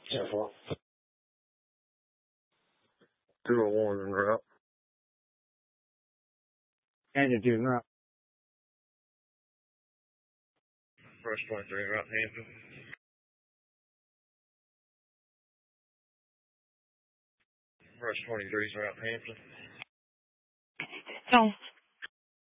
Careful. 201 en route. And you're en route. Fresh 23 en route Hampton. Fresh 23 is route Hampton. No.